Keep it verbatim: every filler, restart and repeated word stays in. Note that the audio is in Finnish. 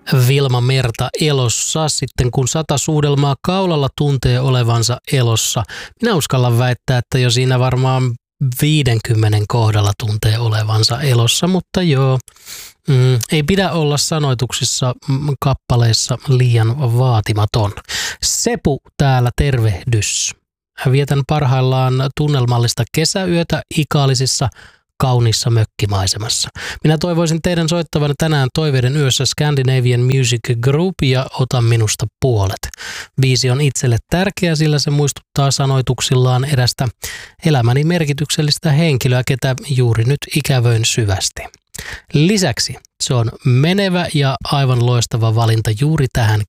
Vilma Merta elossa sitten, kun sata suudelmaa kaulalla tuntee olevansa elossa. Minä uskallan väittää, että jo siinä varmaan viidenkymmenen kohdalla tuntee olevansa elossa, mutta joo, mm, ei pidä olla sanoituksissa mm, kappaleissa liian vaatimaton. Sepu täällä, tervehdys. Vietän parhaillaan tunnelmallista kesäyötä Ikaalisissa kauniissa mökkimaisemassa. Minä toivoisin teidän soittavan tänään Toiveiden yössä Scandinavian Music Group ja Ota minusta puolet. Biisi on itselle tärkeä, sillä se muistuttaa sanoituksillaan erästä elämäni merkityksellistä henkilöä, ketä juuri nyt ikävöin syvästi. Lisäksi se on menevä ja aivan loistava valinta juuri tähän